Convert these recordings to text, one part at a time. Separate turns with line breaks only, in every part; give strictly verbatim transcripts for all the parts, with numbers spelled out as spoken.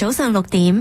早上六點。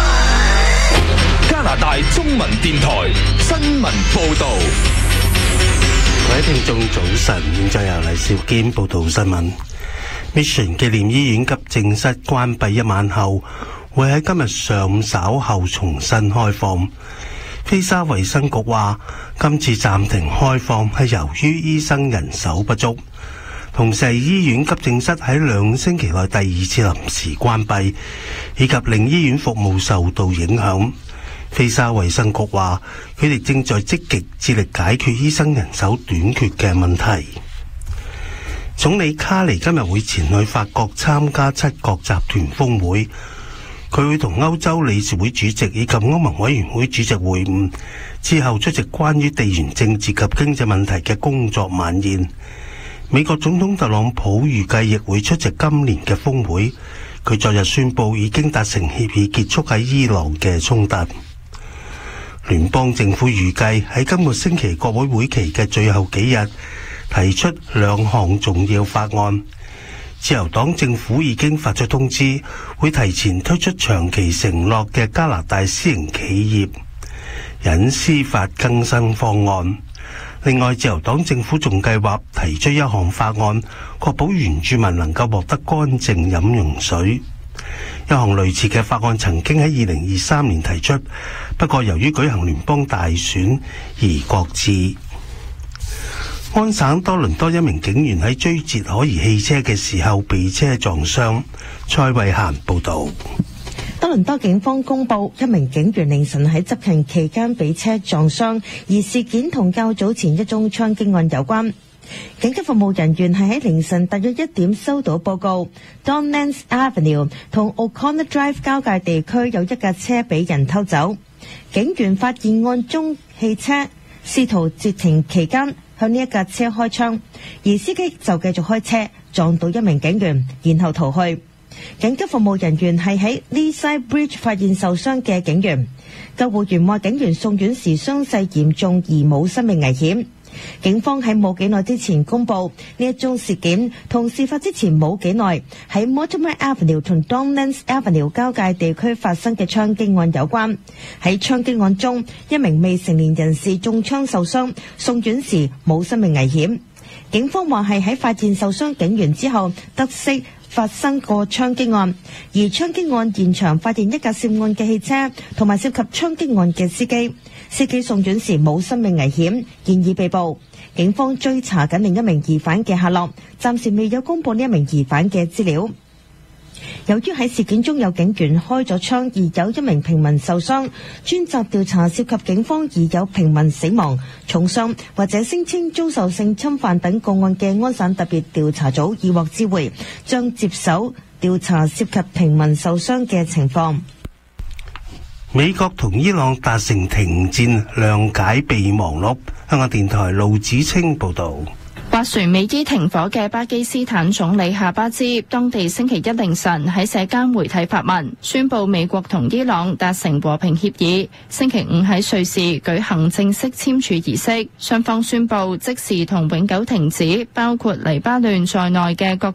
加拿大中文電台新聞報道。
各位聽眾早晨，現在由黎少堅報道新聞。Mission 紀念醫院急症室關閉一晚後，會喺今日上午稍後重新開放。菲沙衛生局話，今次暫停開放係由於醫生人手不足，同時醫院急症室喺兩星期內第二次臨時關閉，以及令醫院服務受到影響。菲沙衛生局話，佢哋正在積極致力解決醫生人手短缺嘅問題。總理卡尼今日會前去法國參加七國集團峰會，佢會同歐洲理事會主席以及歐盟委員會主席會晤，之後出席關於地緣政治及經濟問題嘅工作晚宴。美國總統特朗普預計亦會出席今年嘅峰會，佢昨日宣布已經達成協議，結束喺伊朗嘅衝突。聯邦政府預計喺今個星期國會會期嘅最後幾日提出兩項重要法案。自由黨政府已經發出通知，會提前推出長期承諾嘅加拿大私營企業隱私法更新方案。另外，自由黨政府仲計劃提出一項法案，確保原住民能夠獲得乾淨飲用水。一項類似嘅法案曾經喺二零二三年提出，不過由於舉行聯邦大選而擱置。安省多倫多一名警員喺追截可疑汽車嘅時候被車撞傷。蔡慧嫻報道。
多倫多警方公布，一名警員凌晨喺執勤期間被車撞傷，而事件同較早前一宗槍擊案有關。緊急服務人員係喺凌晨大約一點收到報告 ，Donlands Avenue 同 O'Connor Drive 交界地區有一架車俾人偷走。警員發現案中汽車，試圖截停期間向呢一架車開槍，而司機就繼續開車撞到一名警員，然後逃去。緊急服務人員係喺 Leaside Bridge 發現受傷嘅警員，救護員話警員送院時傷勢嚴重而冇生命危險。警方喺冇幾耐之前公布呢一宗事件同事發之前冇幾耐喺 Mortimer Avenue 同 Donlands Avenue 交界地區發生嘅槍擊案有關。喺槍擊案中，一名未成年人士中槍受傷，送院時冇生命危險。警方話係喺發現受傷警員之後得悉發生過槍擊案，而槍擊案現場發現一架涉案嘅汽車同埋涉及槍擊案嘅司機，司機送院時冇生命危險，現已被捕。警方追查緊另一名疑犯嘅下落，暫時未有公布呢一名疑犯嘅資料。由於喺事件中有警員開咗槍，而有一名平民受傷，專責調查涉及警方而有平民死亡、重傷或者聲稱遭受性侵犯等個案嘅安省特別調查組已獲知會，將接手調查涉及平民受傷嘅情況。
美國同伊朗達成停戰諒解備忘錄。香港電台盧子清報道。
斡旋美伊停火嘅巴基斯坦總理夏巴茲，當地星期一凌晨喺社交媒體發文，宣布美國同伊朗達成和平協議，星期五喺瑞士舉行正式簽署儀式。雙方宣布即時同永久停止包括黎巴嫩在內嘅各